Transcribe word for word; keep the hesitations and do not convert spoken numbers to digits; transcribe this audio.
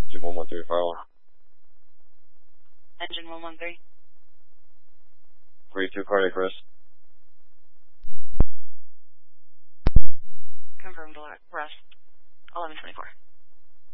Engine one one three, fire one. Engine one one three. three two cardiac arrest. Confirmed arrest. eleven twenty-four.